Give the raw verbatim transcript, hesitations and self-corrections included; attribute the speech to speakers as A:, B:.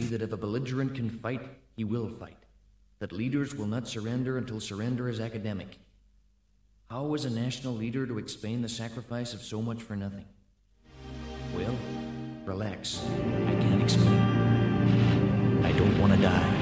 A: that if a belligerent can fight, he will fight. That leaders will not surrender until surrender is academic. How is a national leader to explain the sacrifice of so much for nothing? Well, relax. I can't explain. I don't want to die.